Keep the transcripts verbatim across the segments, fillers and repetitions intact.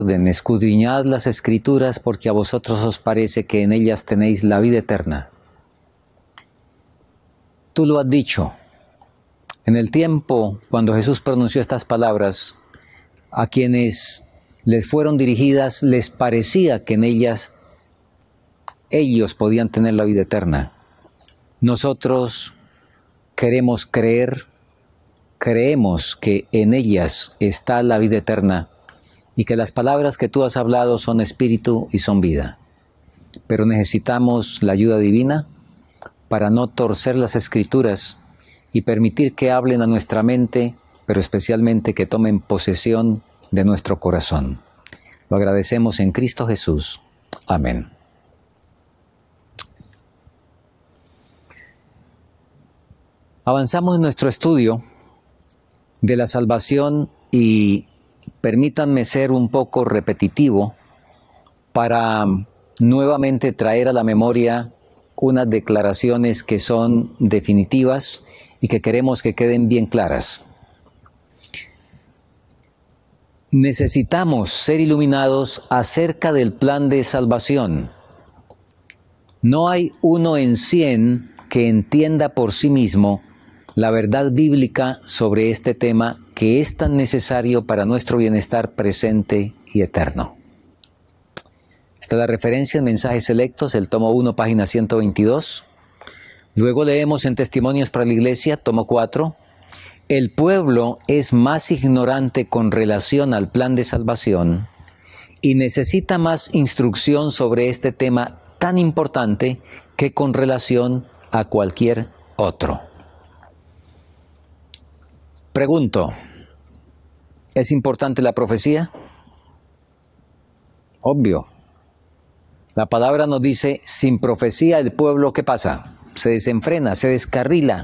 escudriñad las Escrituras, porque a vosotros os parece que en ellas tenéis la vida eterna. Tú lo has dicho. En el tiempo, cuando Jesús pronunció estas palabras, a quienes les fueron dirigidas, les parecía que en ellas ellos podían tener la vida eterna. Nosotros queremos creer, creemos que en ellas está la vida eterna y que las palabras que tú has hablado son espíritu y son vida. Pero necesitamos la ayuda divina para no torcer las Escrituras y permitir que hablen a nuestra mente, pero especialmente que tomen posesión de nuestro corazón. Lo agradecemos en Cristo Jesús. Amén. Avanzamos en nuestro estudio de la salvación y permítanme ser un poco repetitivo para nuevamente traer a la memoria unas declaraciones que son definitivas y que queremos que queden bien claras. Necesitamos ser iluminados acerca del plan de salvación. No hay uno en cien que entienda por sí mismo la verdad bíblica sobre este tema que es tan necesario para nuestro bienestar presente y eterno. Esta es la referencia en Mensajes Selectos, el tomo uno, página ciento veintidós. Luego leemos en Testimonios para la Iglesia, tomo cuatro. El pueblo es más ignorante con relación al plan de salvación y necesita más instrucción sobre este tema tan importante que con relación a cualquier otro. Pregunto, ¿es importante la profecía? Obvio. La palabra nos dice, sin profecía el pueblo, ¿qué pasa? Se desenfrena, se descarrila,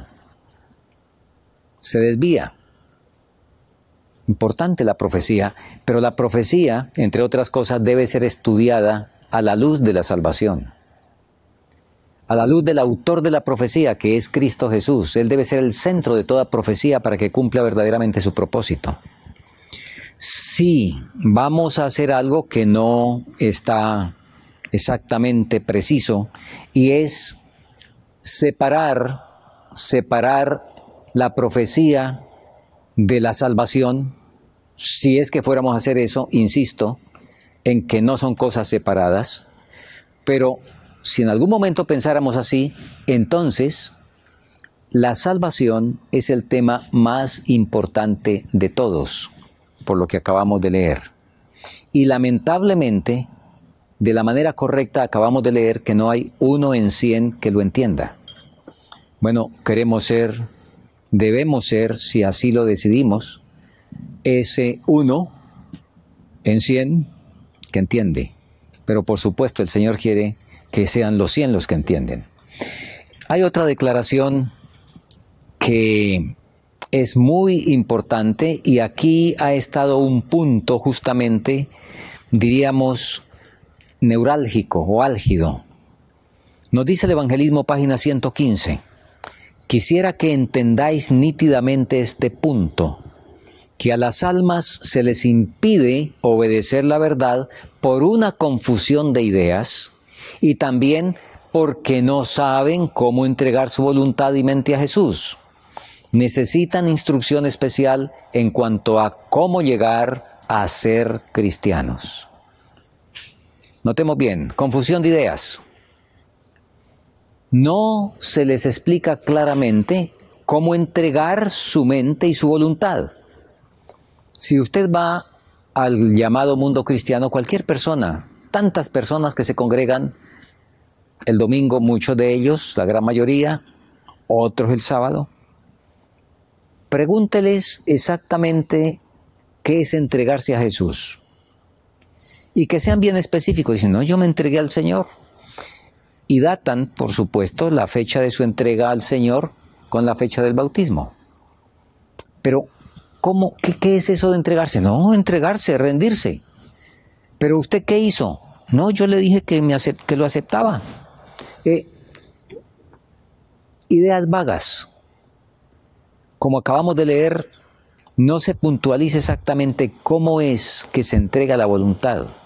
se desvía. Importante la profecía, pero la profecía, entre otras cosas, debe ser estudiada a la luz de la salvación. A la luz del autor de la profecía, que es Cristo Jesús. Él debe ser el centro de toda profecía para que cumpla verdaderamente su propósito. Si vamos a hacer algo que no está exactamente preciso, y es separar, separar la profecía de la salvación. Si es que fuéramos a hacer eso, insisto, en que no son cosas separadas, pero si en algún momento pensáramos así, entonces la salvación es el tema más importante de todos, por lo que acabamos de leer. Y lamentablemente, de la manera correcta, acabamos de leer que no hay uno en cien que lo entienda. Bueno, queremos ser, debemos ser, si así lo decidimos, ese uno en cien que entiende. Pero por supuesto el Señor quiere que sean los cien los que entienden. Hay otra declaración que es muy importante y aquí ha estado un punto justamente, diríamos, neurálgico o álgido. Nos dice el Evangelismo, página ciento quince. Quisiera que entendáis nítidamente este punto, que a las almas se les impide obedecer la verdad por una confusión de ideas y también porque no saben cómo entregar su voluntad y mente a Jesús. Necesitan instrucción especial en cuanto a cómo llegar a ser cristianos. Notemos bien, confusión de ideas. No se les explica claramente cómo entregar su mente y su voluntad. Si usted va al llamado mundo cristiano, cualquier persona, tantas personas que se congregan el domingo, muchos de ellos, la gran mayoría, otros el sábado, pregúnteles exactamente qué es entregarse a Jesús. Y que sean bien específicos. Dicen, no, yo me entregué al Señor. Y datan, por supuesto, la fecha de su entrega al Señor con la fecha del bautismo. Pero, ¿cómo? ¿Qué, qué es eso de entregarse? No, entregarse, rendirse. ¿Pero usted qué hizo? No, yo le dije que, me acept- que lo aceptaba. Eh, ideas vagas. Como acabamos de leer, no se puntualiza exactamente cómo es que se entrega la voluntad.